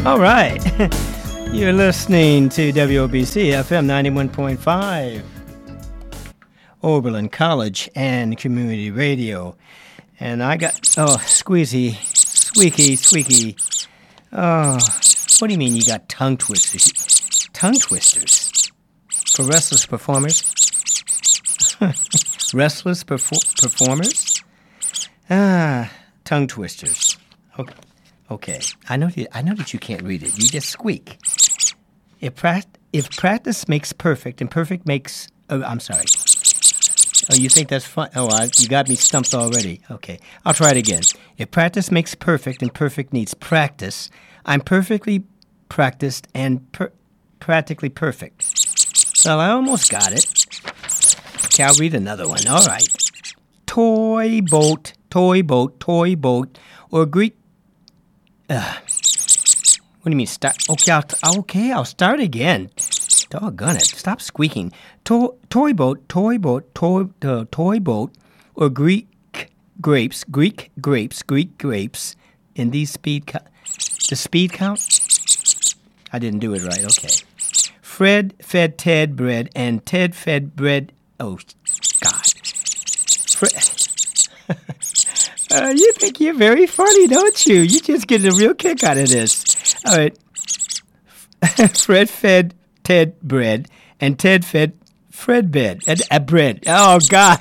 All right. You're listening to WOBC FM 91.5, Oberlin College and Community Radio. And I got, squeaky. Oh, what do you mean you got tongue twisters? Tongue twisters? For restless performers? Restless performers? Tongue twisters. Okay. I know that you can't read it. You just squeak. If practice makes perfect, and perfect makes... Oh, I'm sorry. Oh, you think that's fun? Oh, you got me stumped already. Okay, I'll try it again. If practice makes perfect, and perfect needs practice, I'm perfectly practiced and practically perfect. Well, I almost got it. Okay, I'll read another one. All right. Toy boat, or Greek... what do you mean, start? Okay, I'll start again. Doggone it. Stop squeaking. Toy boat, or Greek grapes, in these the speed count? I didn't do it right, okay. Fred fed Ted bread, and Ted fed bread, oh, God. You think you're very funny, don't you? You just get a real kick out of this. All right. Fred fed Ted bread, and Ted fed Fred bread. Oh, God.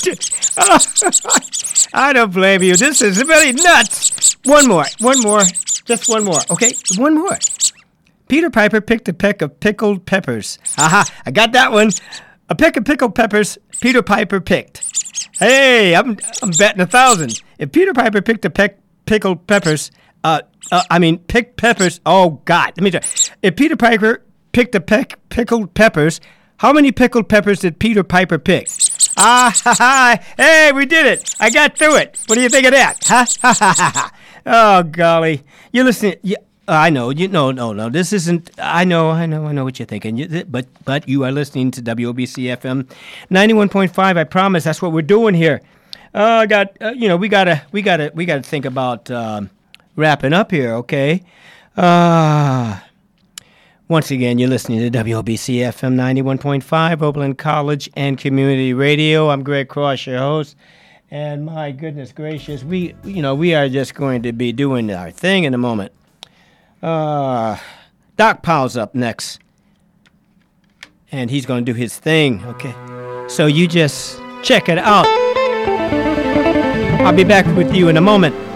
I don't blame you. This is really nuts. One more. Just one more. Okay, one more. Peter Piper picked a peck of pickled peppers. Aha, I got that one. A peck of pickled peppers Peter Piper picked. Hey, I'm betting 1,000. If Peter Piper picked a pickled peppers, picked peppers. Oh God, let me try. If Peter Piper picked a pickled peppers, how many pickled peppers did Peter Piper pick? Hey, we did it. I got through it. What do you think of that? Huh? Oh golly, you're listening. I know. No. This isn't. I know what you're thinking. But you are listening to WOBC FM 91.5. I promise. That's what we're doing here. We gotta think about wrapping up here. Okay. Once again, you're listening to WOBC FM 91.5, Oberlin College and Community Radio. I'm Greg Cross, your host. And my goodness gracious, we are just going to be doing our thing in a moment. Doc Powell's up next, and he's going to do his thing, okay? So you just check it out. I'll be back with you in a moment.